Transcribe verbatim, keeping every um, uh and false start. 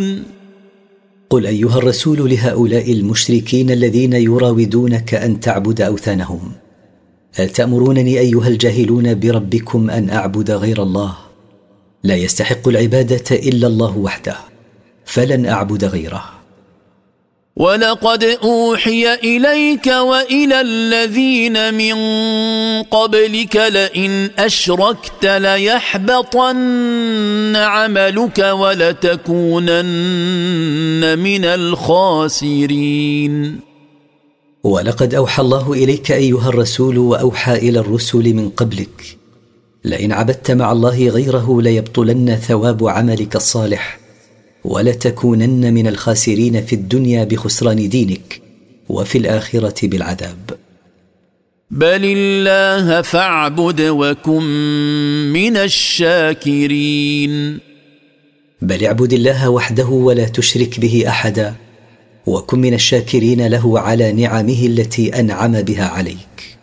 تعملون؟ قل أيها الرسول لهؤلاء المشركين الذين يراودونك أن تعبد أوثانهم: هل تأمرونني أيها الجاهلون بربكم أن أعبد غير الله؟ لا يستحق العبادة إلا الله وحده، فلن أعبد غيره. ولقد أوحي إليك وإلى الذين من قبلك لئن أشركت ليحبطن عملك ولتكونن من الخاسرين. ولقد أوحى الله إليك أيها الرسول وأوحى إلى الرسل من قبلك: لئن عبدت مع الله غيره ليبطلن ثواب عملك الصالح ولتكونن من الخاسرين في الدنيا بخسران دينك، وفي الآخرة بالعذاب. بل الله فاعبد وكن من الشاكرين. بل اعبد الله وحده ولا تشرك به أحدا، وكن من الشاكرين له على نعمه التي أنعم بها عليك.